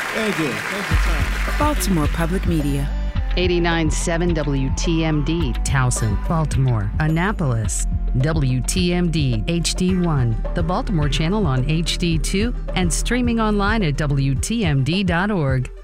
Very good. Thank you, Tom. Baltimore Public Media. 89.7 WTMD, Towson, Baltimore, Annapolis. WTMD HD1, the Baltimore channel on HD2, and streaming online at WTMD.org.